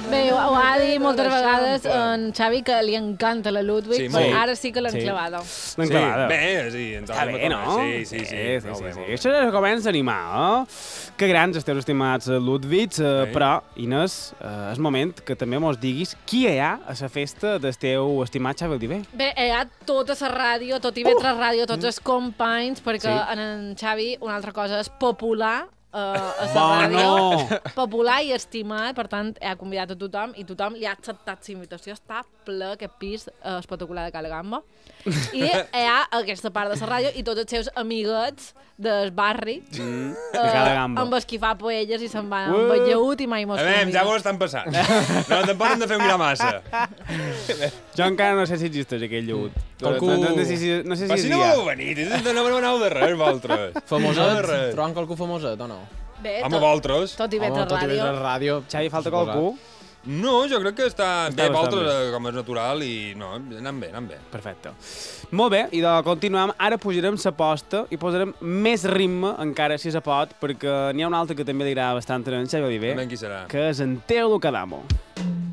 Bé, ho ha dit moltes vegades en Xavi, que li encanta la Ludwig, però ara sí que l'han clavada. L'han clavada. Bé, sí. Està bé, no? Sí. Això és comença a animar, Que grans els teus estimats Ludwig, però, Inés, és moment que també mos diguis qui hi ha a la festa del teu estimat Xavi Aldiver. Bé, hi ha tota la ràdio, tot IB3 Ràdio, tots els companys, perquè en Xavi una altra cosa és popular, a la ràdio, popular i estimat, per tant, ha convidat a tothom i tothom li ha acceptat la invitació. Està ple aquest pis espectacular de Cala Gamba. I hi ha aquesta part de la ràdio i tots els seus amiguets del barri amb els qui fa paelles i se'n van amb el lleut i mai mos conviden. Ja ho estan passant. No, tampoc hem de fer un gra massa. Jo encara no sé si existeix aquell lleut. No sé si és no vau venir, no veneu de res, vosaltres. Famoset? Trobant qualcú famoset o no? Bé, amb vosaltres. Tot IB3 Ràdio. Xavi, falta qualcú? No, jo crec que està bé, vosaltres com és natural i no, anem bé. Perfecte. Molt bé, i continuem. Ara pujarem la posta i posarem més ritme, encara si se pot, perquè n'hi ha un altre que també li agrada bastant a en Xavi Aldiver, qui serà? que és en Teo Lucadamo.